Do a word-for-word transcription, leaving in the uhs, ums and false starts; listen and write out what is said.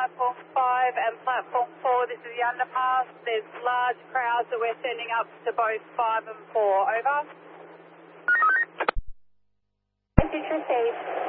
platform five and platform four. This is the underpass. There's large crowds that we're sending up to both five and four. Over. Message received.